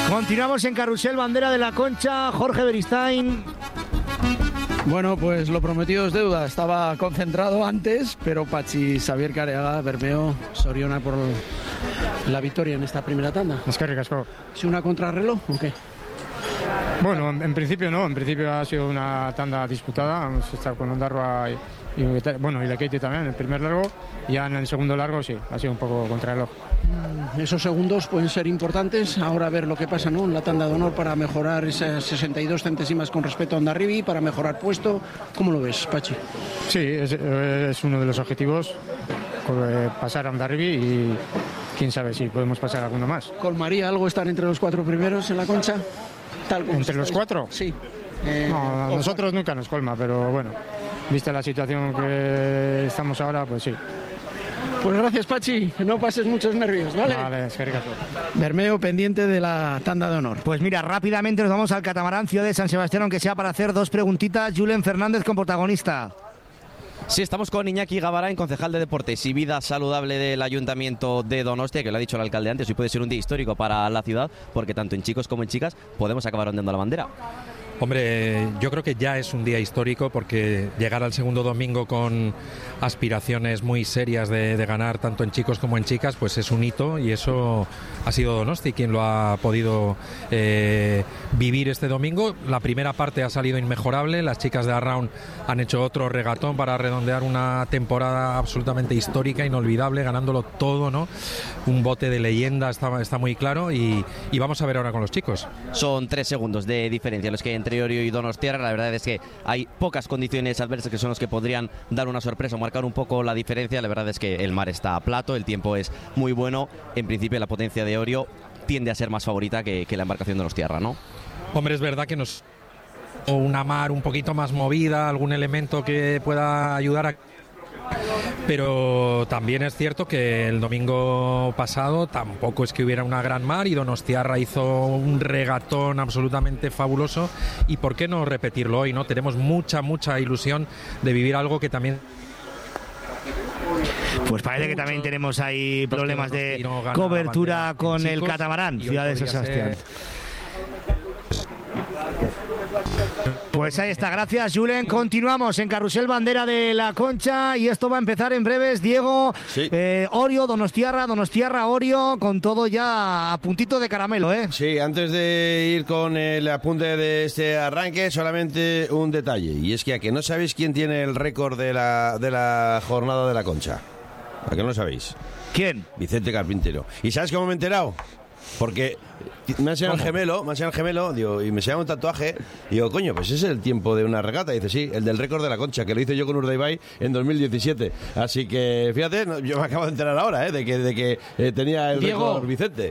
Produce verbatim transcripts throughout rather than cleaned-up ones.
Continuamos en Carrusel, bandera de la Concha, Jorge Beristain. Bueno, pues lo prometido es deuda. Estaba concentrado antes, pero Pachi, Xavier Careaga, Bermeo, Soriona por la victoria en esta primera tanda. Es que ricasco. ¿Es una contrarreloj o qué? Bueno, en, en principio no. En principio ha sido una tanda disputada. Vamos a estar con Ondarroa y, y, bueno, y Lekeiti también en el primer largo. Y ya en el segundo largo sí, ha sido un poco contrarreloj. Esos segundos pueden ser importantes. Ahora a ver lo que pasa, ¿no?, en la tanda de honor para mejorar esas sesenta y dos centésimas con respecto a Hondarribia, para mejorar puesto. ¿Cómo lo ves, Pachi? Sí, es, es uno de los objetivos, pasar a Hondarribia y quién sabe si podemos pasar alguno más. ¿Colmaría algo estar entre los cuatro primeros en la Concha? Tal como ¿Entre los cuatro? Sí. Eh, no, a nosotros nunca nos colma, pero bueno, vista la situación que estamos ahora, pues sí. Pues gracias, Pachi, no pases muchos nervios, ¿vale? Vale, es que ricasco. Bermeo pendiente de la tanda de honor. Pues mira, rápidamente nos vamos al catamarán Ciudad de San Sebastián, aunque sea para hacer dos preguntitas. Julen Fernández con protagonista. Sí, estamos con Iñaki Gavarain, concejal de Deportes y Vida Saludable del Ayuntamiento de Donostia, que lo ha dicho el alcalde antes, hoy puede ser un día histórico para la ciudad, porque tanto en chicos como en chicas podemos acabar ondeando la bandera. Hombre, yo creo que ya es un día histórico, porque llegar al segundo domingo con aspiraciones muy serias de, de ganar tanto en chicos como en chicas, pues es un hito, y eso ha sido Donosti quien lo ha podido eh, vivir este domingo. La primera parte ha salido inmejorable, las chicas de Arraun han hecho otro regatón para redondear una temporada absolutamente histórica, inolvidable, ganándolo todo, ¿no? Un bote de leyenda, está, está muy claro, y, y vamos a ver ahora con los chicos. Son tres segundos de diferencia los que entre Orio y Donostiarra. La verdad es que hay pocas condiciones adversas que son los que podrían dar una sorpresa o marcar un poco la diferencia. La verdad es que el mar está a plato, el tiempo es muy bueno. En principio la potencia de Orio tiende a ser más favorita que, que la embarcación de Donostiarra, ¿no? Hombre, es verdad que nos... una mar un poquito más movida, algún elemento que pueda ayudar a... Pero también es cierto que el domingo pasado tampoco es que hubiera una gran mar, y Donostiarra hizo un regatón absolutamente fabuloso, y por qué no repetirlo hoy, ¿no? Tenemos mucha, mucha ilusión de vivir algo que también... Pues parece que también tenemos ahí problemas de cobertura con el catamarán Ciudad de San Sebastián. Pues ahí está, gracias Julen. Continuamos en Carrusel, bandera de la Concha, y esto va a empezar en breves. Diego, sí. eh, Orio, Donostiarra, Donostiarra, Orio, con todo ya a puntito de caramelo, ¿eh? Sí, antes de ir con el apunte de este arranque, solamente un detalle, y es que a que no sabéis quién tiene el récord de la, de la jornada de la Concha. ¿A que no lo sabéis? ¿Quién? Vicente Carpintero. ¿Y sabes cómo me he enterado? Porque me ha enseñado el gemelo, me ha enseñado el gemelo, digo, y me enseñaba un tatuaje, y digo, coño, pues ese es el tiempo de una regata. Y dice, sí, el del récord de la Concha, que lo hice yo con Urdaibai en dos mil diecisiete. Así que, fíjate, no, yo me acabo de enterar ahora, ¿eh? De que, de que eh, tenía el Diego. récord Vicente.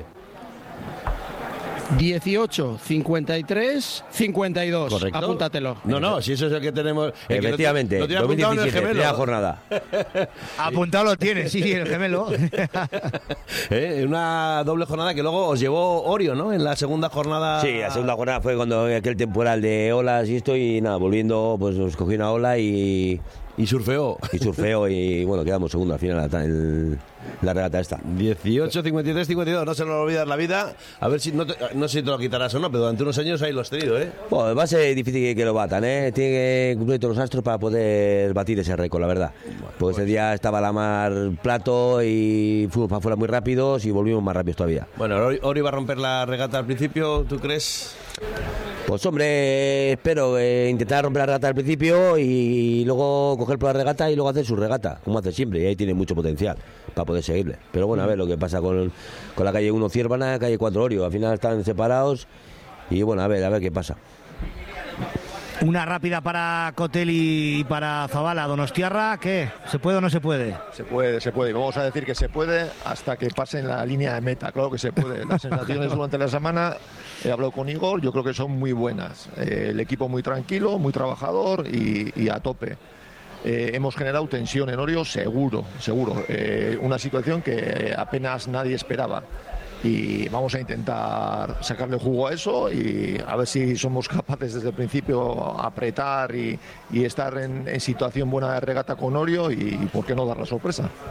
dieciocho, cincuenta y tres, cincuenta y dos. Correcto. Apúntatelo. No, no, si eso es el que tenemos. El Efectivamente, que lo, tiene apuntado en el gemelo. primera jornada. Apuntado lo tiene, sí, el gemelo. ¿Eh? Una doble jornada que luego os llevó Orio, ¿no? En la segunda jornada. Sí, la segunda jornada fue cuando aquel temporal de olas y esto, y nada, volviendo, pues nos cogí una ola y... Y surfeó. Y surfeo y bueno, quedamos segundo al final en la regata esta. dieciocho, cincuenta y tres, cincuenta y dos, no se lo olvidas la vida. A ver si, no, te, no sé si te lo quitarás o no, pero durante unos años ahí lo has tenido, ¿eh? Bueno, va a ser difícil que, que lo batan, ¿eh? Tiene que cumplir todos los astros para poder batir ese récord, la verdad. Bueno, pues, pues ese día estaba la mar plato y fuimos para afuera muy rápidos y volvimos más rápidos todavía. Bueno, Ori iba a romper la regata al principio, ¿tú crees? Pues hombre, espero eh, intentar romper la regata al principio y luego coger por la regata y luego hacer su regata, como hace siempre, y ahí tiene mucho potencial para poder seguirle. Pero bueno, a ver lo que pasa con, con la calle uno Ciervana, calle cuatro Orio, al final están separados y bueno, a ver, a ver qué pasa. Una rápida para Cotelli y para Zabala. Donostiarra, ¿qué? ¿Se puede o no se puede? Se puede, se puede. Vamos a decir que se puede hasta que pasen la línea de meta. Claro que se puede. Las sensaciones durante la semana, he hablado con Igor, yo creo que son muy buenas. Eh, el equipo muy tranquilo, muy trabajador y, y a tope. Eh, hemos generado tensión en Orio, seguro, seguro. Eh, una situación que apenas nadie esperaba. Y vamos a intentar sacarle jugo a eso y a ver si somos capaces desde el principio apretar y, y estar en, en situación buena de regata con Orio y, y por qué no dar la sorpresa.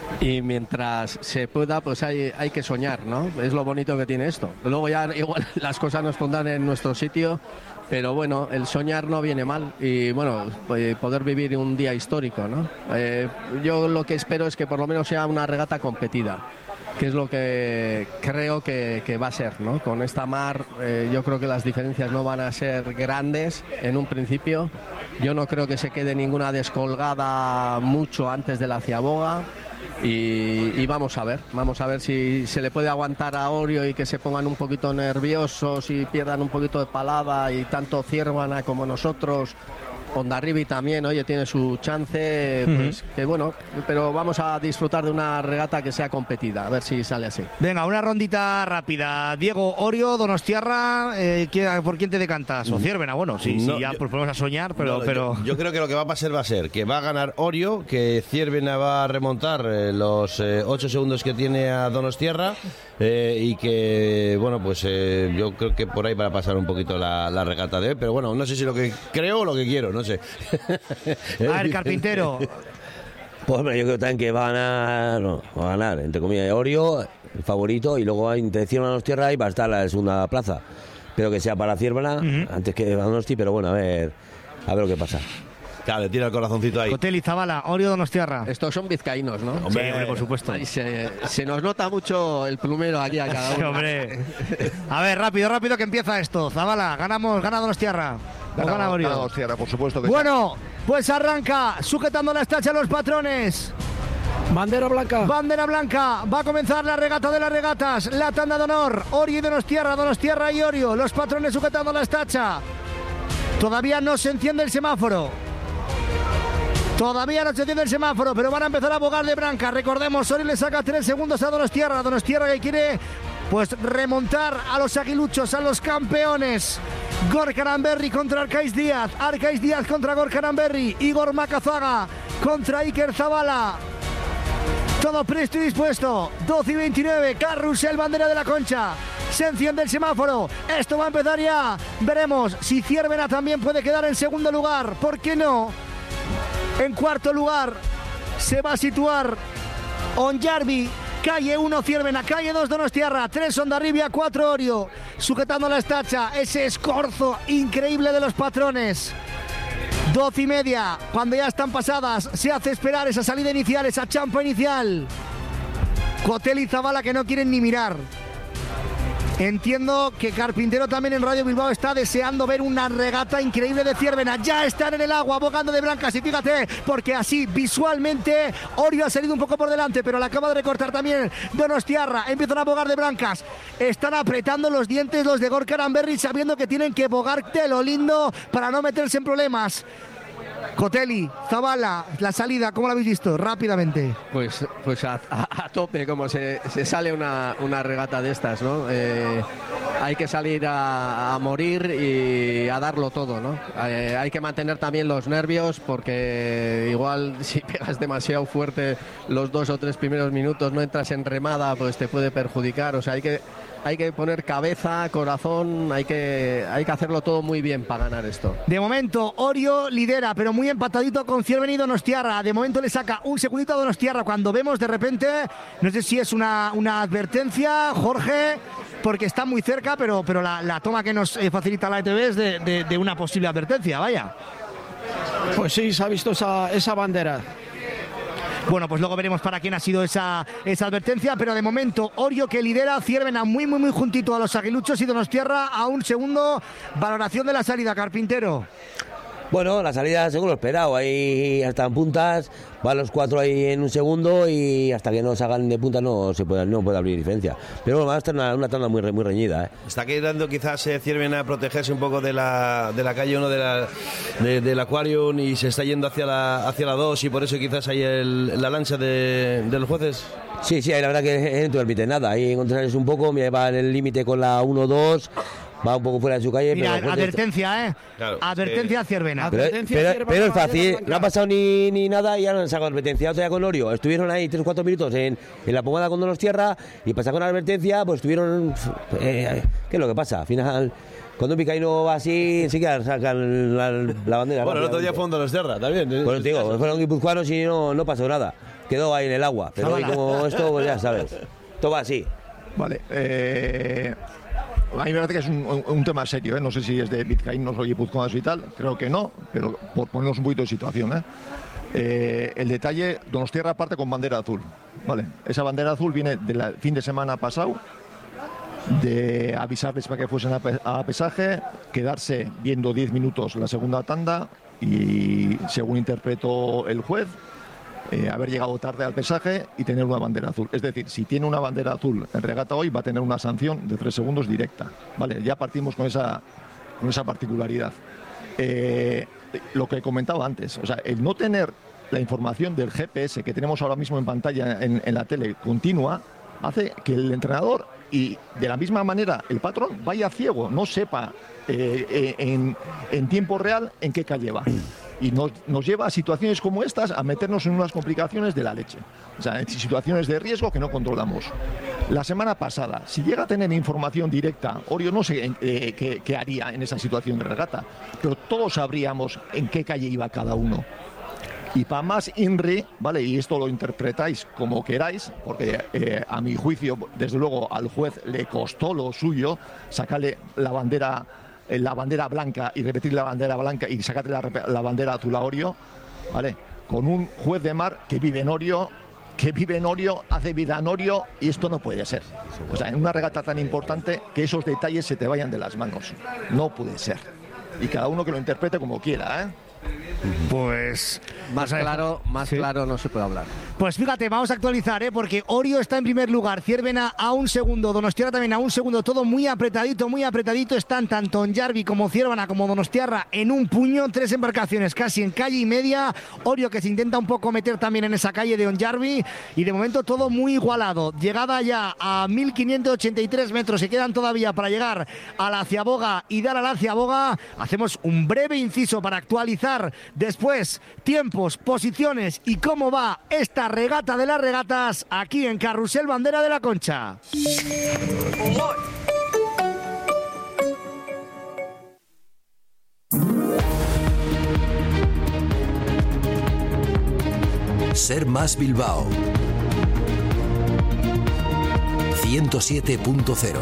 y mientras se pueda, pues hay, hay que soñar, ¿no? Es lo bonito que tiene esto. Luego ya igual las cosas nos pondrán en nuestro sitio, pero bueno, el soñar no viene mal y bueno, poder vivir un día histórico, ¿no? Eh, yo lo que espero es que por lo menos sea una regata competida, que es lo que creo que, que va a ser, ¿no? Con esta mar eh, yo creo que las diferencias no van a ser grandes en un principio. Yo no creo que se quede ninguna descolgada mucho antes de la ciaboga. Y, y vamos a ver, vamos a ver si se le puede aguantar a Orio y que se pongan un poquito nerviosos y pierdan un poquito de palada, y tanto Ciervana como nosotros. Hondarribi también, oye, tiene su chance, pues uh-huh. que bueno, pero vamos a disfrutar de una regata que sea competida, a ver si sale así. Venga, una rondita rápida. Diego, Orio, Donostiarra, eh, ¿por quién te decantas? O Ciervena, bueno, sí, no, sí, ya yo, pues podemos a soñar, pero... No, pero... Yo, yo creo que lo que va a pasar va a ser que va a ganar Orio, que Ciervena va a remontar eh, los eh, ocho segundos que tiene a Donostiarra, eh, y que, bueno, pues eh, yo creo que por ahí va a pasar un poquito la, la regata de hoy, pero bueno, no sé si lo que creo o lo que quiero, no sé. A ver, Carpintero. Pues hombre, yo creo también que va a ganar, no, va a ganar, entre comillas, Orio, el favorito, y luego a intención a Donostiarra y va a estar la segunda plaza. Espero que sea para Ciervana, uh-huh. antes que Donosti, pero bueno, a ver, a ver lo que pasa. Claro, le tira el corazoncito ahí. Cotelli, Zabala, Orio, Donostiarra. Estos son vizcaínos, ¿no? Hombre, sí, hombre, por supuesto. Ay, se, se nos nota mucho el plumero aquí a cada uno. Sí, hombre. A ver, rápido, rápido que empieza esto. Zabala, ganamos, gana Donostiarra. Gana, gana Orio. gana Donostiarra, por supuesto que bueno, pues arranca, sujetando la estacha a los patrones. Bandera blanca. Bandera blanca. Va a comenzar la regata de las regatas. La tanda de honor. Orio y Donostiarra, Donostiarra y Orio. Los patrones sujetando la estacha. Todavía no se enciende el semáforo. Todavía no se enciende el semáforo, pero van a empezar a bogar de branca. Recordemos, Orio le saca tres segundos a Donostiarra. Donostiarra que quiere pues remontar a los aguiluchos, a los campeones. Gorka Aranberri contra Arcaiz Díaz. Arcaiz Díaz contra Gorka Aranberri. Igor Macazaga contra Iker Zabala. Todo presto y dispuesto. doce y veintinueve. Carrusel, bandera de la Concha. Se enciende el semáforo. Esto va a empezar ya. Veremos si Ciervena también puede quedar en segundo lugar. ¿Por qué no? En cuarto lugar se va a situar Onjarbi. Calle uno Ciervena, calle dos Donostiarra, tres Hondarribia, cuatro Orio. Sujetando la estacha, ese escorzo increíble de los patrones. Doce y media, cuando ya están pasadas, se hace esperar esa salida inicial, esa champa inicial. Cotelli y Zabala que no quieren ni mirar. Entiendo que Carpintero también en Radio Bilbao está deseando ver una regata increíble de Ciervena. Ya están en el agua, bogando de blancas, y fíjate, porque así visualmente Orio ha salido un poco por delante, pero la acaba de recortar también Donostiarra. Empiezan a bogar de blancas. Están apretando los dientes los de Gorka Aranberri, sabiendo que tienen que bogar de lo lindo para no meterse en problemas. Cotelli, Zabala, la salida, ¿cómo la habéis visto? Rápidamente. Pues, pues a, a, a tope, como se, se sale una, una regata de estas, ¿no? Eh, hay que salir a, a morir y a darlo todo, ¿no? Eh, hay que mantener también los nervios, porque igual si pegas demasiado fuerte los dos o tres primeros minutos, no entras en remada, pues te puede perjudicar. O sea, hay que... Hay que poner cabeza, corazón, hay que, hay que hacerlo todo muy bien para ganar esto. De momento, Orio lidera, pero muy empatadito con Ciervena y Donostiarra. De momento le saca un segundito a Donostiarra. Cuando vemos de repente, no sé si es una, una advertencia, Jorge, porque está muy cerca, pero, pero la, la toma que nos facilita la E T V es de, de, de una posible advertencia, vaya. Pues sí, se ha visto esa, esa bandera. Bueno, pues luego veremos para quién ha sido esa, esa advertencia, pero de momento Orio que lidera, Ciervena muy muy muy juntito a los aguiluchos y Donostiarra a un segundo. Valoración de la salida, Carpintero. Bueno, la salida según lo esperado, ahí están puntas, van los cuatro ahí en un segundo y hasta que no salgan de punta no se puede, no puede abrir diferencia. Pero bueno, va a estar una, una tanda muy, muy reñida. ¿eh? Está quedando quizás eh, Ciervena a protegerse un poco de la, de la calle uno de la, de, del Aquarium y se está yendo hacia la hacia la dos y por eso quizás hay el, la lancha de, de los jueces. Sí, sí, la verdad que no te permite nada, ahí encontrarles un poco, me va en el límite con la uno dos. Va un poco fuera de su calle. Mira, pero advertencia, ¿eh? Claro, advertencia a Ciervena. Pero, pero, pero es fácil, no ha pasado ni, ni nada y ya no han sacado advertencia. Otra con Orio, estuvieron ahí tres o cuatro minutos en, en la pomada con Donostiarra y pasa con la advertencia, pues estuvieron... Eh, ¿Qué es lo que pasa? Al final... Cuando un picaíno va así, sí que sacan la, la bandera. Bueno, el otro día fue un Donostiarra también. ¿eh? Bueno, te digo, fueron guipuzcoanos y no, no pasó nada. quedó ahí en el agua. Pero hoy como esto, pues ya sabes, todo va así. Vale, eh, a mí me parece que es un, un, un tema serio, ¿eh? No sé si es de vizcaínos o guipuzcoanos y tal, creo que no, pero por ponernos un poquito de situación, ¿eh? Eh, el detalle, Donostiarra parte con bandera azul, ¿vale? Esa bandera azul viene del fin de semana pasado, de avisarles para que fuesen a, a pesaje, quedarse viendo diez minutos la segunda tanda y, según interpretó el juez, eh, haber llegado tarde al pesaje y tener una bandera azul. Es decir, si tiene una bandera azul en regata hoy, va a tener una sanción de tres segundos directa. Vale, ya partimos con esa, con esa particularidad. Eh, lo que comentaba antes, o sea, el no tener la información del G P S que tenemos ahora mismo en pantalla en, en la tele continua, hace que el entrenador y de la misma manera el patrón vaya ciego, no sepa eh, eh, en, en tiempo real en qué calle va. Y nos, nos lleva a situaciones como estas a meternos en unas complicaciones de la leche. O sea, en situaciones de riesgo que no controlamos. La semana pasada, si llega a tener información directa, Orio no sé eh, qué, qué haría en esa situación de regata, pero todos sabríamos en qué calle iba cada uno. Y para más INRI, ¿vale? Y esto lo interpretáis como queráis, porque eh, a mi juicio, desde luego, al juez le costó lo suyo sacarle la bandera, eh, la bandera blanca y repetir la bandera blanca y sacarle la, la bandera azul a Orio, ¿vale? Con un juez de mar que vive en Orio, que vive en Orio, hace vida en Orio, y esto no puede ser. O sea, en una regata tan importante, que esos detalles se te vayan de las manos. No puede ser. Y cada uno que lo interprete como quiera, ¿eh? Pues más claro, más ¿sí? claro no se puede hablar. Pues fíjate, vamos a actualizar, ¿eh? Porque Orio está en primer lugar, Ciervena a un segundo, Donostiarra también a un segundo, todo muy apretadito, muy apretadito. Están tanto Onyarbi como Ciervena como Donostiarra en un puño, tres embarcaciones casi en calle y media. Orio que se intenta un poco meter también en esa calle de Onyarbi y de momento todo muy igualado. Llegada ya a mil quinientos ochenta y tres metros, se quedan todavía para llegar a la Ciaboga y dar a la Ciaboga. Hacemos un breve inciso para actualizar después tiempos, posiciones y cómo va esta regata de las regatas aquí en Carrusel Bandera de la Concha. Ser Más Bilbao ciento siete punto cero.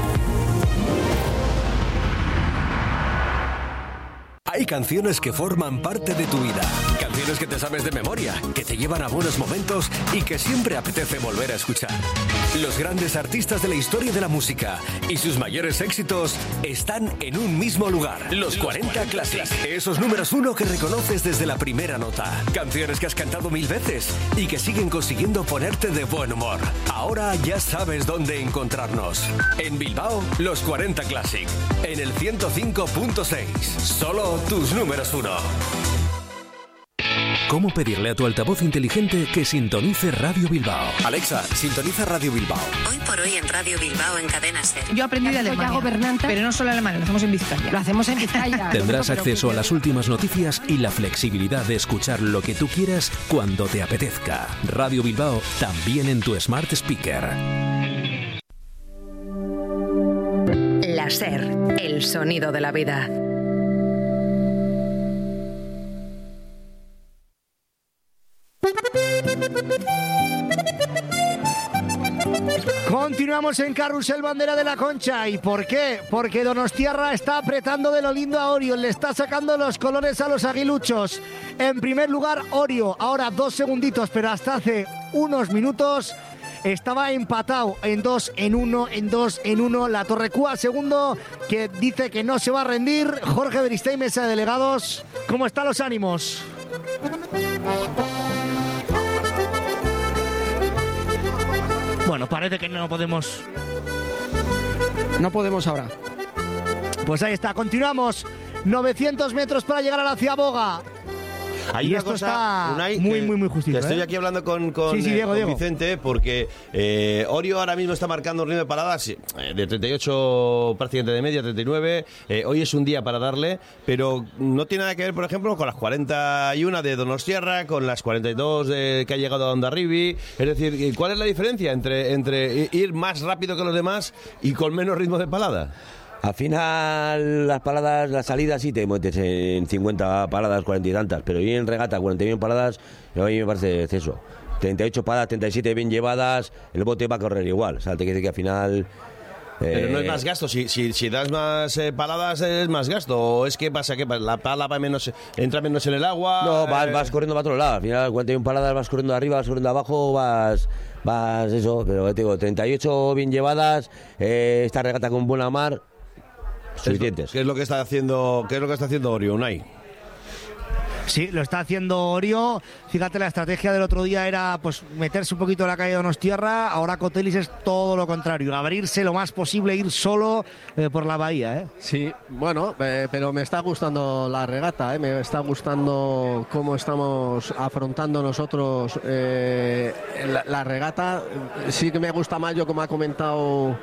Hay canciones que forman parte de tu vida, canciones que te sabes de memoria, que te llevan a buenos momentos y que siempre apetece volver a escuchar. Los grandes artistas de la historia de la música y sus mayores éxitos están en un mismo lugar. Los cuarenta Classic. Esos números uno que reconoces desde la primera nota. Canciones que has cantado mil veces y que siguen consiguiendo ponerte de buen humor. Ahora ya sabes dónde encontrarnos. En Bilbao, los cuarenta Classic. En el ciento cinco punto seis. Solo tus números uno. ¿Cómo pedirle a tu altavoz inteligente que sintonice Radio Bilbao? Alexa, sintoniza Radio Bilbao. Hoy por hoy en Radio Bilbao en Cadena Ser. Yo aprendí de Alemania, gobernante, pero no solo alemán, lo hacemos en Vizcaya. Lo hacemos en Vizcaya. Tendrás acceso a las últimas noticias y la flexibilidad de escuchar lo que tú quieras cuando te apetezca. Radio Bilbao también en tu Smart Speaker. La Ser, el sonido de la vida. Continuamos en Carrusel Bandera de la Concha. ¿Y por qué? Porque Donostiarra está apretando de lo lindo a Orio, le está sacando los colores a los aguiluchos. En primer lugar Orio, ahora dos segunditos, pero hasta hace unos minutos estaba empatado en dos, en uno, en dos, en uno. La Torrecúa segundo, que dice que no se va a rendir. Jorge Beristain, mesa de delegados, ¿cómo están los ánimos? Bueno, parece que no podemos. No podemos ahora. Pues ahí está, continuamos. novecientos metros para llegar a la Ciaboga. Hay y una esto cosa, está Unai, muy, que, muy, muy justito. Que estoy ¿eh? aquí hablando con, con, sí, sí, Diego, eh, con Diego. Vicente, porque eh, Orio ahora mismo está marcando un ritmo de paradas eh, de treinta y ocho prácticamente de media, treinta y nueve. Eh, hoy es un día para darle, pero no tiene nada que ver, por ejemplo, con las cuarenta y uno de Donostiarra, con las cuarenta y dos de, que ha llegado a Hondarribia. Es decir, ¿cuál es la diferencia entre, entre ir más rápido que los demás y con menos ritmo de palada? Al final, las paladas, las salidas sí te metes en cincuenta paladas, cuarenta y tantas, pero ir en regata, cuarenta y uno paladas, a mí me parece exceso. treinta y ocho paradas, treinta y siete bien llevadas, el bote va a correr igual. O sea, te quiere decir que al final... Pero no es más gasto, si, si, si das más eh, paladas es más gasto, o es que pasa que la pala va menos, entra menos en el agua. No, vas, eh... vas corriendo para otro lado, al final cuarenta y una paladas vas corriendo arriba, vas corriendo abajo, vas, vas eso, pero te digo, treinta y ocho bien llevadas, eh, esta regata con buena mar, suficientes. ¿Qué es lo que está haciendo, qué es lo que está haciendo Orio, Unai? Sí, lo está haciendo Orio. Fíjate, la estrategia del otro día era pues meterse un poquito en la calle de Donostiarra. Ahora Cotelis es todo lo contrario, abrirse lo más posible, ir solo eh, por la bahía. ¿eh? Sí, bueno, eh, pero me está gustando la regata, ¿eh? Me está gustando cómo estamos afrontando nosotros eh, la, la regata. Sí que me gusta más, yo como ha comentado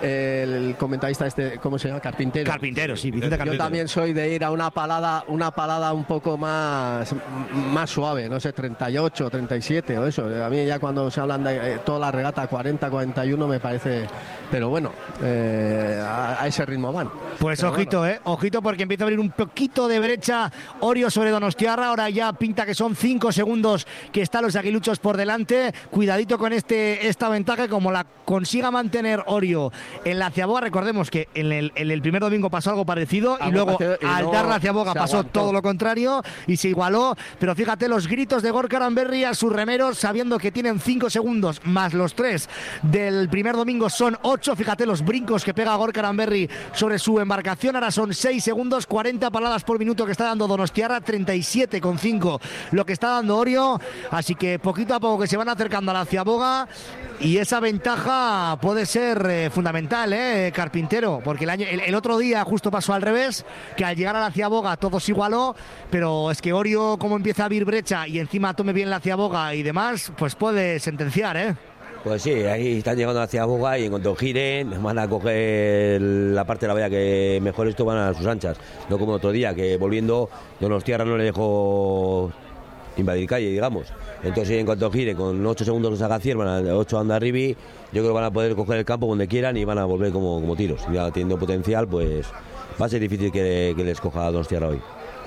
el comentarista este, ¿cómo se llama? Carpintero. Carpintero, sí, Vicente Carpintero. Yo también soy de ir a una palada, una palada un poco más, más suave, no sé, treinta y ocho, treinta y siete o eso. A mí ya cuando se hablan de eh, toda la regata cuarenta, cuarenta y uno me parece, pero bueno, eh, a, a ese ritmo van. Pues pero ojito, bueno. eh, ojito porque empieza a abrir un poquito de brecha Orio sobre Donostiarra. Ahora ya pinta que son cinco segundos que están los aguiluchos por delante. Cuidadito con este esta ventaja, como la consiga mantener Orio en la Ciaboga. Recordemos que en el, en el primer domingo pasó algo parecido y luego y al luego dar la Ciaboga pasó aguantó. todo lo contrario y se igualó. Pero fíjate los gritos de Gorka Aranberri a sus remeros, sabiendo que tienen cinco segundos más los tres del primer domingo son ocho. Fíjate los brincos que pega Gorka Aranberri sobre su embarcación. Ahora son seis segundos, cuarenta paladas por minuto que está dando Donostiarra, treinta y siete coma cinco lo que está dando Orio. Así que poquito a poco que se van acercando a la Ciaboga y esa ventaja puede ser eh, fundamental, eh, Carpintero, porque el, año, el, el otro día justo pasó al revés, que al llegar a la Ciaboga todo se igualó, pero es que Orio, como empieza a abrir brecha y encima tome bien la Ciaboga y demás, pues puede sentenciar, ¿eh? Pues sí, ahí están llegando hacia Boga y en cuanto giren van a coger la parte de la bahía que mejor esto, van a sus anchas. No como otro día, que volviendo Donostiarra no le dejó invadir calle, digamos. Entonces en cuanto gire, con ocho segundos que saca Ciervan, ocho anda Ribi, yo creo que van a poder coger el campo donde quieran y van a volver como, como tiros. Ya teniendo potencial, pues va a ser difícil que, que les coja a Donostiarra hoy.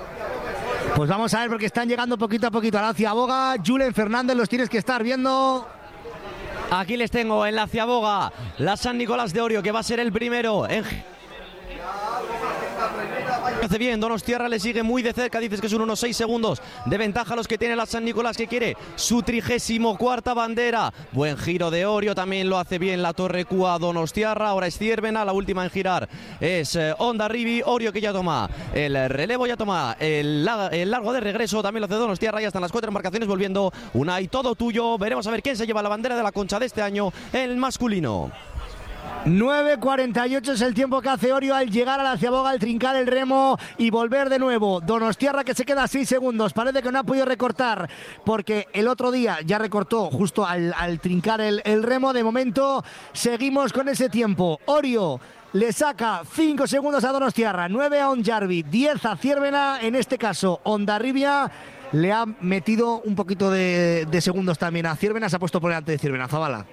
Pues vamos a ver, porque están llegando poquito a poquito a la Ciaboga. Julen Fernández, los tienes que estar viendo. Aquí les tengo en la Ciaboga, la San Nicolás de Orio, que va a ser el primero en... Hace bien, Donostiarra le sigue muy de cerca, dices que son unos seis segundos de ventaja los que tiene la San Nicolás, que quiere su trigésimo cuarta bandera. Buen giro de Orio, también lo hace bien la Torre Cúa Donostiarra. Ahora es Ciervena, la última en girar es eh, Hondarribia. Orio que ya toma el relevo, ya toma el, el largo de regreso, también lo hace Donostiarra. Ya están las cuatro embarcaciones volviendo, una y todo tuyo. Veremos a ver quién se lleva la bandera de la Concha de este año, el masculino. nueve cuarenta y ocho es el tiempo que hace Orio al llegar a la Ciaboga, al trincar el remo y volver de nuevo. Donostiarra que se queda a seis segundos. Parece que no ha podido recortar porque el otro día ya recortó justo al, al trincar el, el remo. De momento seguimos con ese tiempo. Orio le saca cinco segundos a Donostiarra, nueve a Onjarvi, diez a Ciervena. En este caso Hondarribia le ha metido un poquito de, de segundos también a Ciervena. Se ha puesto por delante de Ciervena. Zabala.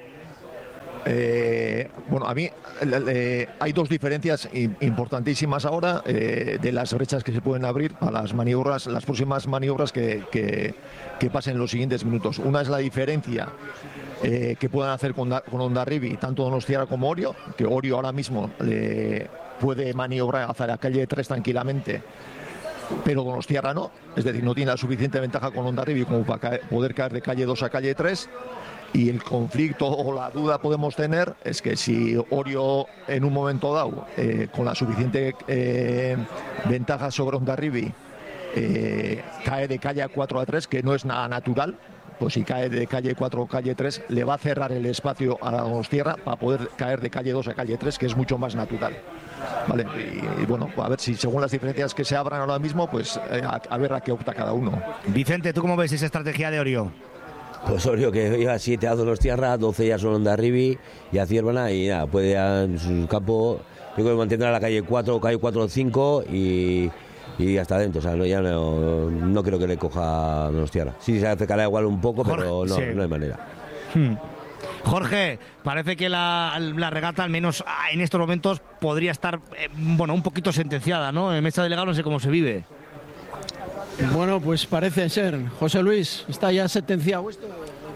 Eh, bueno, a mí eh, hay dos diferencias importantísimas ahora eh, de las brechas que se pueden abrir a las maniobras, las próximas maniobras que, que, que pasen en los siguientes minutos. Una es la diferencia eh, que puedan hacer con, con Hondarribia, tanto Donostiarra como Orio, que Orio ahora mismo eh, puede maniobrar hacia la calle tres tranquilamente, pero Donostiarra no, es decir, no tiene la suficiente ventaja con Hondarribia como para caer, poder caer de calle dos a calle tres. Y el conflicto o la duda podemos tener es que si Orio en un momento dado, eh, con la suficiente eh, ventaja sobre Hondarribia, eh, cae de calle cuatro a tres, que no es nada natural, pues si cae de calle cuatro a calle tres, le va a cerrar el espacio a la Donostiarra para poder caer de calle dos a calle tres, que es mucho más natural. Vale, y, y bueno, a ver si según las diferencias que se abran ahora mismo, pues eh, a, a ver a qué opta cada uno. Vicente, ¿tú cómo ves esa estrategia de Orio? Pues Orio que lleva siete a Donostiarra, doce ya son Hondarribia y a Ciervena, y nada, puede ya en su campo, yo creo que mantendrá la calle cuatro, calle cuatro o cinco y, y hasta adentro, o sea, no, ya no, no creo que le coja a Donostiarra. Sí, se acercará igual un poco, Jorge, pero no, sí. no hay manera. Hmm. Jorge, parece que la, la regata, al menos en estos momentos, podría estar eh, bueno, un poquito sentenciada, ¿no? En mesa delegada no sé cómo se vive. Bueno, pues parece ser. José Luis, ¿está ya sentenciado esto?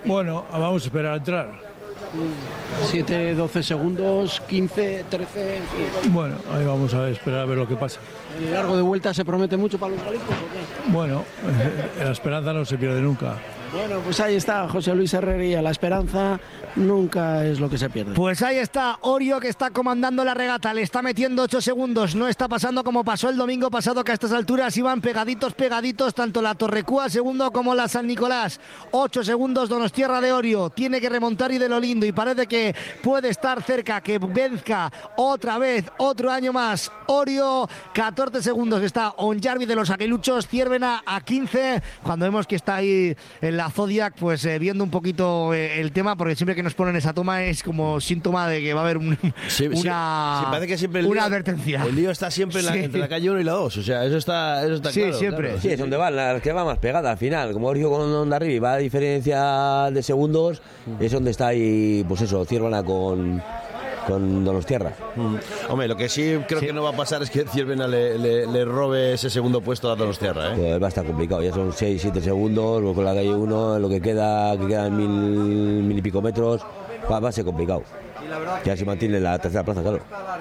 Bueno, vamos a esperar a entrar. siete, doce segundos, quince, trece... Bueno, ahí vamos a esperar a ver lo que pasa. ¿El largo de vuelta se promete mucho para los galipos o qué? Bueno, la esperanza no se pierde nunca. Bueno, pues ahí está José Luis Herrería, la esperanza nunca es lo que se pierde. Pues ahí está Orio, que está comandando la regata, le está metiendo ocho segundos, no está pasando como pasó el domingo pasado, que a estas alturas iban pegaditos, pegaditos, tanto la Torrecúa segundo como la San Nicolás. ocho segundos Donostierra de Orio, tiene que remontar y de lo lindo, y parece que puede estar cerca, que venzca otra vez, otro año más. Orio, catorce segundos está Onjarvi de los Aguiluchos, Ciervena a quince, cuando vemos que está ahí en la Zodiac, pues eh, viendo un poquito eh, el tema, porque siempre que nos ponen esa toma es como síntoma de que va a haber un, sí, una, sí, parece que siempre el una lío, advertencia. El lío está siempre en la, Sí. entre la calle uno y la dos, o sea, eso está, eso está Sí, claro. siempre. Claro. Sí, es donde van, las que van más pegadas al final. Como Orio con Ondarribi va a diferencia de segundos, es donde está ahí, pues eso, Ciervena con, con Donostierra. Mm. Hombre, lo que sí creo sí. que no va a pasar es que Ciervena le, le, le robe ese segundo puesto a Donostierra, ¿eh? Pues va a estar complicado, ya son seis siete segundos, luego con la calle uno, lo que queda, que quedan mil, mil y pico metros, va, va a ser complicado. Ya se mantiene la tercera plaza, claro.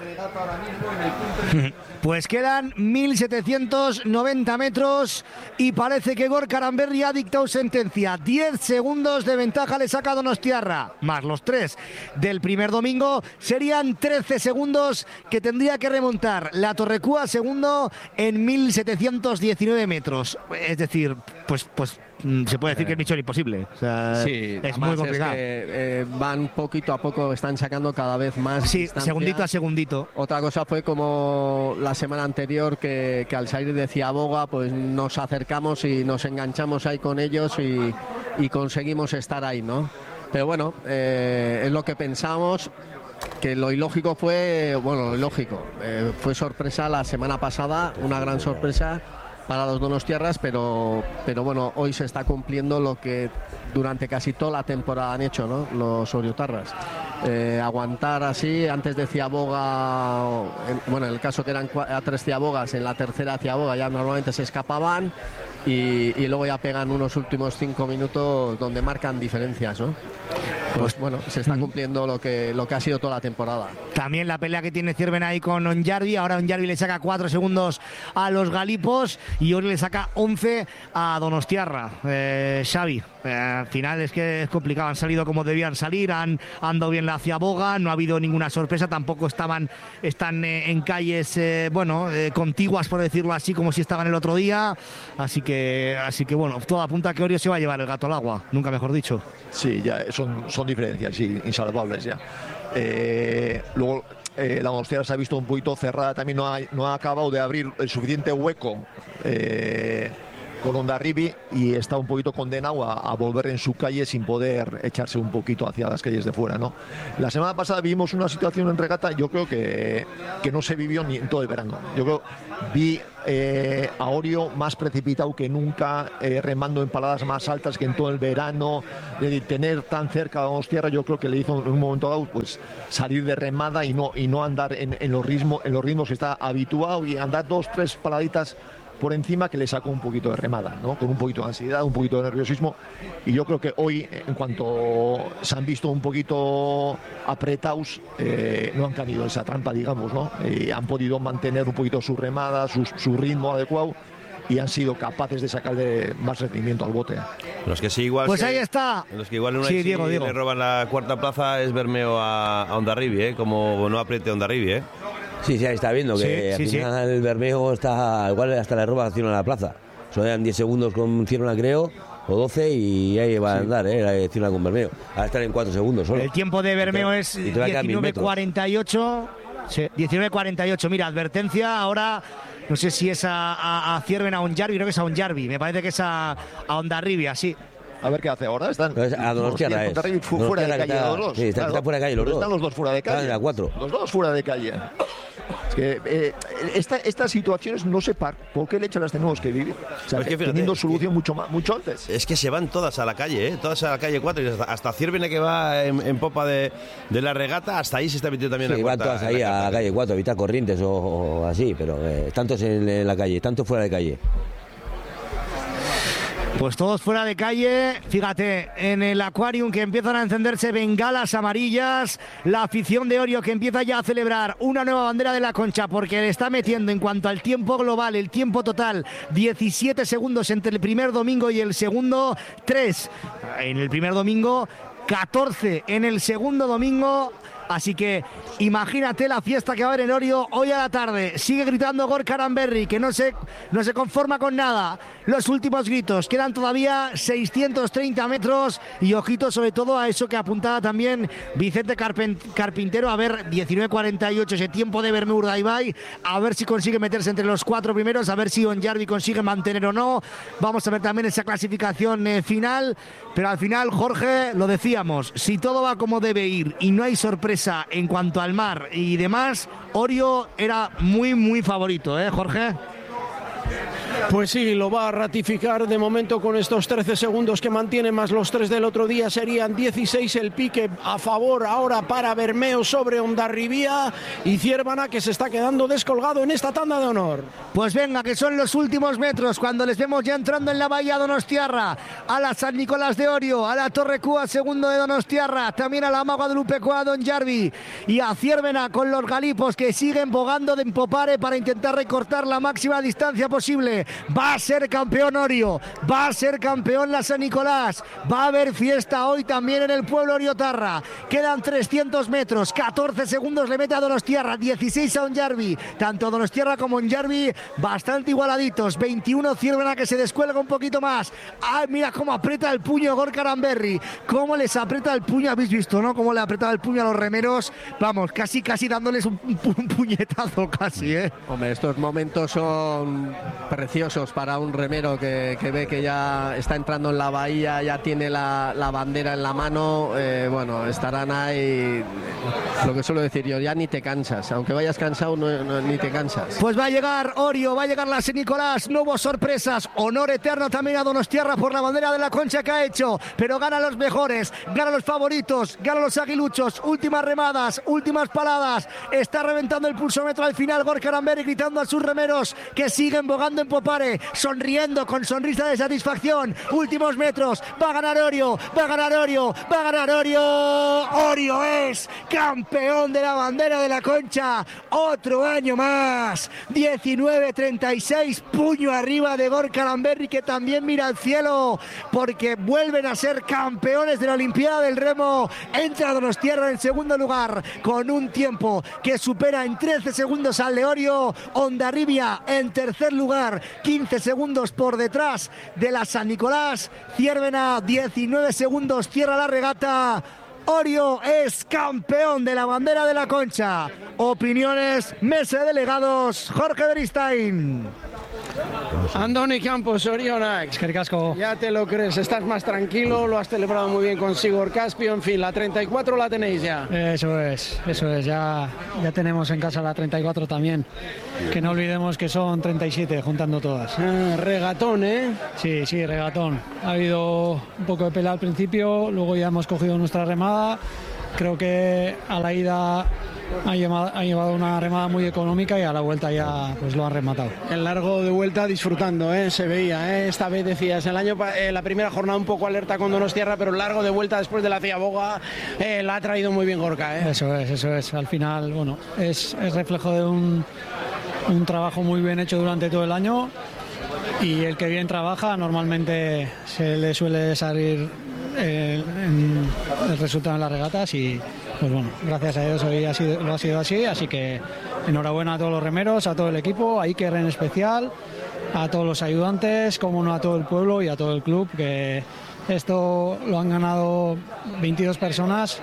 Pues quedan mil setecientos noventa metros y parece que Gorka Aranberri ha dictado sentencia. diez segundos de ventaja le saca Donostiarra, más los tres del primer domingo. Serían trece segundos que tendría que remontar la Torrecúa segundo en mil setecientos diecinueve metros. Es decir, pues... pues se puede decir que es misión imposible. O sea, sí, es muy complicado. Es que, eh, van poquito a poco, están sacando cada vez más. Sí, distancia. segundito a segundito. Otra cosa fue como la semana anterior que, que al salir de Ciaboga, pues nos acercamos y nos enganchamos ahí con ellos y, y conseguimos estar ahí, ¿no? Pero bueno, eh, es lo que pensamos. Que lo ilógico fue, bueno, lo ilógico, eh, fue sorpresa la semana pasada, una gran sorpresa para los Donostiarras, pero, pero bueno, hoy se está cumpliendo lo que durante casi toda la temporada han hecho, ¿no? Los oriotarras. Eh, aguantar así, antes de Ciaboga, en, bueno, en el caso que eran a tres Ciabogas, en la tercera Ciaboga ya normalmente se escapaban y, y luego ya pegan unos últimos cinco minutos donde marcan diferencias, ¿no? Pues bueno, se está cumpliendo lo que, lo que ha sido toda la temporada. También la pelea que tiene Ciervena ahí con Onjarvi. Ahora Onjarvi le saca cuatro segundos a los galipos y Orio le saca once a Donostiarra. Eh, Xavi, eh, al final es que es complicado. Han salido como debían salir, han andado bien la Ciaboga, no ha habido ninguna sorpresa, tampoco estaban están eh, en calles, eh, bueno, eh, contiguas, por decirlo así, como si estaban el otro día. Así que, así que bueno, todo apunta a que Orio se va a llevar el gato al agua, nunca mejor dicho. Sí, ya son, son diferencias, sí, insalvables ya. Eh, luego eh, la Donostiarra se ha visto un poquito cerrada, también no ha, no ha acabado de abrir el suficiente hueco eh, con Ondarribi y está un poquito condenado a, a volver en su calle sin poder echarse un poquito hacia las calles de fuera, ¿no? La semana pasada vimos una situación en regata, yo creo que, que no se vivió ni en todo el verano. Yo creo vi eh, a Orio más precipitado que nunca, eh, remando en paladas más altas que en todo el verano, de tener tan cerca a Donostiarra, yo creo que le hizo en un momento dado pues salir de remada y no, y no andar en, en, los ritmos, en los ritmos que está habituado y andar dos, tres paladitas por encima que le sacó un poquito de remada, ¿no? Con un poquito de ansiedad, un poquito de nerviosismo, y yo creo que hoy, en cuanto se han visto un poquito apretados, eh, no han caído en esa trampa, digamos, ¿no? Eh, han podido mantener un poquito su remada, su, su ritmo adecuado y han sido capaces de sacarle más rendimiento al bote. Los que sí igual pues que, ahí está. Los que igual una sí, sí Diego, Diego. le roban la cuarta plaza es Bermeo a, a Ondarribi, ¿eh? Como no apriete Ondarribi, ¿eh? Sí, sí, ahí está viendo que sí, al sí, final sí. El Bermejo está igual hasta le roba acción a la plaza. Solo eran diez segundos con Ciervena, creo, o doce, y ahí va a andar, ¿eh? La Ciervena con Bermeo. Va a estar en cuatro segundos solo. El tiempo de Bermeo te, es diecinueve cuarenta y ocho. Sí, diecinueve cuarenta y ocho. Mira, advertencia ahora. No sé si es a, a, a Ciervena, a Onjarvi, creo que es a Onjarvi. Me parece que es a, a Ondarribi, así. A ver qué hace ahora. Están pues a Donostiarra es. fuera de calle está, los dos. Sí, está, claro, está fuera de calle los dos. Están los dos fuera de calle. Están en la cuatro. Los dos fuera de calle. Es que eh, esta, estas situaciones no sé par, por qué leche las tenemos que vivir. O sea, es que fíjate, teniendo solución que, mucho más, mucho antes. Es que se van todas a la calle, ¿eh? Todas a la calle cuatro. Y hasta, hasta Ciervena, que va en, en popa de, de la regata, hasta ahí se está metiendo también sí, la cuarta. Van todas ahí la a la calle cuatro, evitar corrientes o, o así, pero eh, tantos en, en la calle, tantos fuera de calle. Pues todos fuera de calle, fíjate, en el Aquarium que empiezan a encenderse bengalas amarillas, la afición de Orio que empieza ya a celebrar una nueva bandera de la Concha porque le está metiendo en cuanto al tiempo global, el tiempo total, diecisiete segundos entre el primer domingo y el segundo, tres en el primer domingo, catorce en el segundo domingo. Así que imagínate la fiesta que va a haber en Orio hoy a la tarde. Sigue gritando Gorka Aranberri, que no se, no se conforma con nada. Los últimos gritos, quedan todavía seiscientos treinta metros y ojito sobre todo a eso que apuntaba también Vicente Carpintero, a ver, diecinueve cuarenta y ocho ese tiempo de Bermú Urdaibai, a ver si consigue meterse entre los cuatro primeros, a ver si Onjarvi consigue mantener o no. Vamos a ver también esa clasificación eh, final, pero al final, Jorge, lo decíamos, si todo va como debe ir y no hay sorpresa en cuanto al mar y demás, Orio era muy muy favorito, ¿eh, Jorge? Pues sí, lo va a ratificar de momento con estos trece segundos que mantiene, más los tres del otro día, serían dieciséis. El pique a favor ahora para Bermeo sobre Hondarribia y Ciervana, que se está quedando descolgado en esta tanda de honor. Pues venga, que son los últimos metros cuando les vemos ya entrando en la bahía Donostiarra, a la San Nicolás de Orio, a la Torre Cúa segundo de Donostiarra, también a la Ama Guadalupe Cúa Don Jarvi y a Ciervena con los galipos que siguen bogando de empopare para intentar recortar la máxima distancia posible. Va a ser campeón Orio, va a ser campeón la San Nicolás, va a haber fiesta hoy también en el pueblo Oriotarra. Quedan trescientos metros, catorce segundos le mete a Donostiarra, dieciséis a Onjarvi, tanto Donostiarra como Onjarvi bastante igualaditos, veintiuno Ciervena que se descuelga un poquito más. Ay, mira cómo aprieta el puño Gorka Aranberri, cómo les aprieta el puño, habéis visto, ¿no? Cómo le ha apretado el puño a los remeros, vamos, casi casi dándoles un, un puñetazo casi, ¿eh? Hombre, estos momentos son preciosos para un remero que, que ve que ya está entrando en la bahía, ya tiene la, la bandera en la mano, eh, bueno, estarán ahí, lo que suelo decir yo, ya ni te cansas, aunque vayas cansado no, no, ni te cansas. Pues va a llegar Orio, va a llegar la San Nicolás, no hubo sorpresas, honor eterno también a Donostiarra por la bandera de la Concha que ha hecho, pero gana los mejores, gana los favoritos, gana los aguiluchos, últimas remadas, últimas paladas, está reventando el pulsómetro al final Gorka Aranberri gritando a sus remeros que siguen bogando en popare, sonriendo con sonrisa de satisfacción, últimos metros, va a ganar Orio, va a ganar Orio, va a ganar Orio, Orio es campeón de la bandera de la Concha, otro año más, diecinueve treinta y seis, puño arriba de Gorka Aranberri que también mira al cielo, porque vuelven a ser campeones de la Olimpiada del Remo, entra Donostiarra en segundo lugar, con un tiempo que supera en trece segundos al de Orio, Hondarribia en tercer lugar, quince segundos por detrás de la San Nicolás, Ciervena diecinueve segundos, cierra la regata, Orio es campeón de la bandera de la Concha. Opiniones, mesa de delegados, Jorge Beristain. Andoni Campos, Orionax. Ya te lo crees, estás más tranquilo, lo has celebrado muy bien con Sigor Caspio, en fin, la treinta y cuatro la tenéis ya. Eso es, eso es, ya, ya tenemos en casa la treinta y cuatro también, que no olvidemos que son treinta y siete juntando todas. Ah, regatón, ¿eh? Sí, sí, regatón. Ha habido un poco de pelea al principio, luego ya hemos cogido nuestra remada, creo que a la ida ha llevado, ha llevado una remada muy económica y a la vuelta ya pues lo han rematado. El largo de vuelta disfrutando, ¿eh? Se veía, ¿eh? Esta vez decías, el año eh, la primera jornada un poco alerta con Donostiarra, pero el largo de vuelta después de la Ciaboga eh, la ha traído muy bien Gorka, ¿eh? Eso es, eso es. Al final, bueno, es, es reflejo de un, un trabajo muy bien hecho durante todo el año y el que bien trabaja normalmente se le suele salir eh, en el resultado en las regatas y pues bueno, gracias a Dios hoy ha sido, lo ha sido así, así que enhorabuena a todos los remeros, a todo el equipo, a Iker en especial, a todos los ayudantes, como no a todo el pueblo y a todo el club, que esto lo han ganado veintidós personas,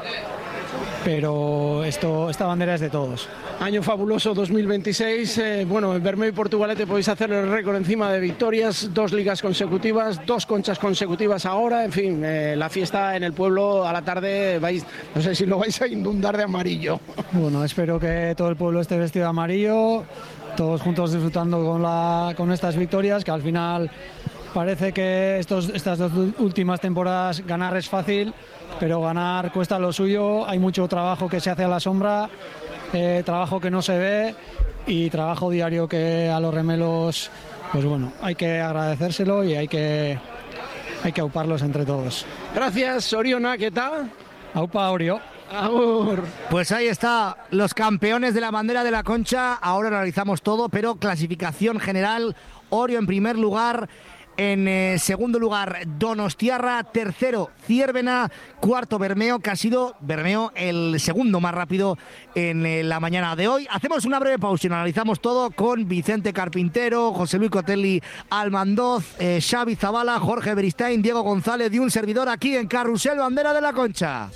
pero esto, esta bandera es de todos. Año fabuloso dos mil veintiséis, eh, bueno, en Bermeo y Portugalete podéis hacer el récord encima de victorias, dos ligas consecutivas, dos conchas consecutivas ahora, en fin, eh, la fiesta en el pueblo a la tarde, vais, no sé si lo vais a inundar de amarillo. Bueno, espero que todo el pueblo esté vestido de amarillo, todos juntos disfrutando con, la, con estas victorias, que al final parece que estos, estas dos últimas temporadas ganar es fácil, pero ganar cuesta lo suyo, hay mucho trabajo que se hace a la sombra, eh, trabajo que no se ve y trabajo diario que a los remeros, pues bueno, hay que agradecérselo y hay que, hay que auparlos entre todos. Gracias, Oriona, ¿qué tal? Aupa, Orio. Agur. Pues ahí está, los campeones de la bandera de la Concha. Ahora analizamos todo, pero clasificación general: Orio en primer lugar. En eh, segundo lugar, Donostiarra. Tercero, Ziérbena. Cuarto, Bermeo, que ha sido Bermeo el segundo más rápido en eh, la mañana de hoy. Hacemos una breve pausa y analizamos todo con Vicente Carpintero, José Luis Cotelli Almandoz, eh, Xavi Zabala, Jorge Beristain, Diego González y un servidor aquí en Carrusel Bandera de la Concha.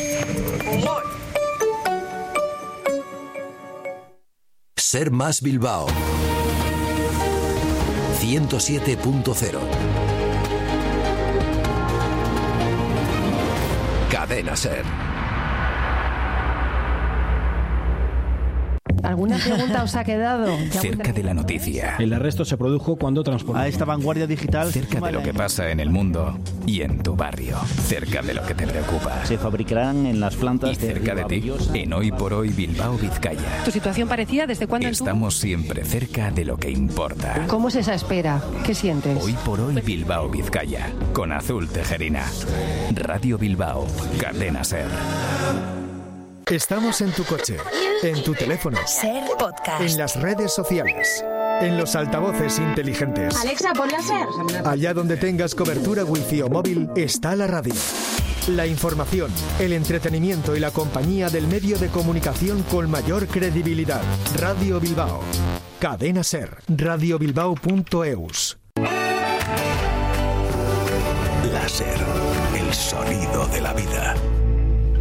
Ser Más Bilbao ciento siete punto cero. Cadena Ser. ¿Alguna pregunta os ha quedado? Cerca de la noticia. El arresto se produjo cuando transportaba a esta vanguardia digital. Cerca de lo que pasa en el mundo y en tu barrio. Cerca de lo que te preocupa. Se fabricarán en las plantas y cerca de, de ti, en Hoy por Hoy Bilbao Vizcaya. ¿Tu situación parecida desde cuándo? Estamos siempre cerca de lo que importa. ¿Cómo es esa espera? ¿Qué sientes? Hoy por Hoy Bilbao Vizcaya. Con Azul Tejerina. Radio Bilbao. Cadena Ser. Estamos en tu coche, en tu teléfono, Ser Podcast, en las redes sociales, en los altavoces inteligentes. Alexa, ponle a Ser. Allá donde tengas cobertura wifi o móvil, está la radio. La información, el entretenimiento y la compañía del medio de comunicación con mayor credibilidad. Radio Bilbao. Cadena Ser. radio bilbao punto eus. La Ser. El sonido de la vida.